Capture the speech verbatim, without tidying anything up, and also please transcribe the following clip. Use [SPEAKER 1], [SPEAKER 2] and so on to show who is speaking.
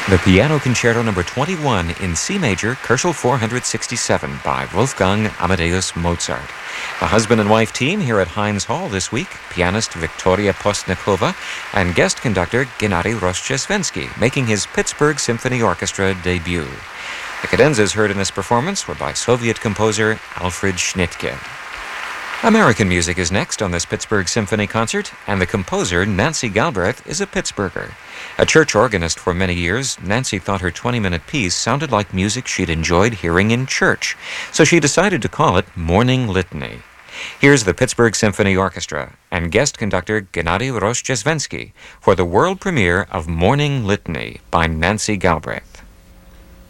[SPEAKER 1] The Piano Concerto Number twenty-one in C major, Koelschel four sixty-seven by Wolfgang Amadeus Mozart. The husband and wife team here at Heinz Hall this week, pianist Viktoria Postnikova and guest conductor Gennady Rozhdestvensky, making his Pittsburgh Symphony Orchestra debut. The cadenzas heard in this performance were by Soviet composer Alfred Schnittke. American music is next on this Pittsburgh Symphony concert, and the composer, Nancy Galbraith, is a Pittsburgher. A church organist for many years, Nancy thought her twenty-minute piece sounded like music she'd enjoyed hearing in church, so she decided to call it Morning Litany. Here's the Pittsburgh Symphony Orchestra and guest conductor Gennady Rozhdestvensky for the world premiere of Morning Litany by Nancy Galbraith.